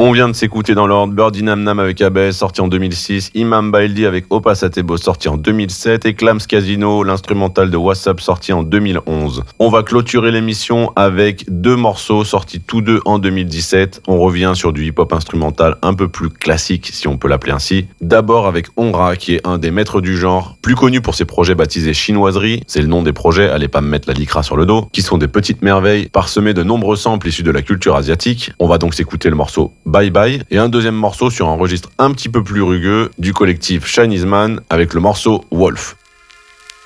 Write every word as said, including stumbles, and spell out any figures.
On vient de s'écouter dans l'ordre Birdie Nam Nam avec Abès, sorti en deux mille six, Imam Baldi avec Opa Satebo, sorti en deux mille sept, et Clams Casino, l'instrumental de WhatsApp, sorti en deux mille onze. On va clôturer l'émission avec deux morceaux sortis tous deux en deux mille dix-sept. On revient sur du hip-hop instrumental un peu plus classique, si on peut l'appeler ainsi. D'abord avec Onra, qui est un des maîtres du genre, plus connu pour ses projets baptisés Chinoiserie, c'est le nom des projets, allez pas me mettre la lycra sur le dos, qui sont des petites merveilles parsemées de nombreux samples issus de la culture asiatique. On va donc s'écouter le morceau Bye Bye, et un deuxième morceau sur un registre un petit peu plus rugueux du collectif Chinese Man avec le morceau Wolf.